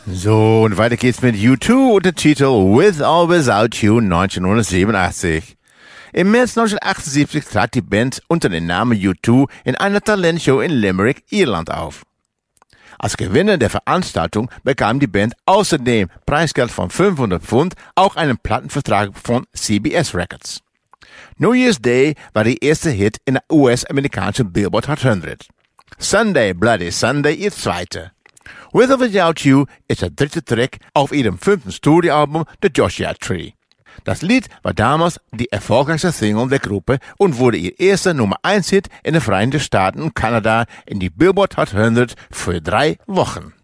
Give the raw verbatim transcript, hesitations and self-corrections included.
So, und weiter geht's mit U zwei und dem Titel With or Without You neunzehnhundertsiebenundachtzig. Im März neunzehnhundertachtundsiebzig trat die Band unter dem Namen U zwei in einer Talentshow in Limerick, Irland auf. Als Gewinner der Veranstaltung bekam die Band außerdem Preisgeld von fünfhundert Pfund, auch einen Plattenvertrag von C B S Records. New Year's Day war der erste Hit in der U S-amerikanischen Billboard Hot hundert. Sunday, Bloody Sunday ihr zweiter. With or Without You ist der dritte Track auf ihrem fünften Studioalbum The Joshua Tree. Das Lied war damals die erfolgreichste Single der Gruppe und wurde ihr erster Nummer eins Hit in den Vereinigten Staaten und Kanada in die Billboard Hot hundert für drei Wochen.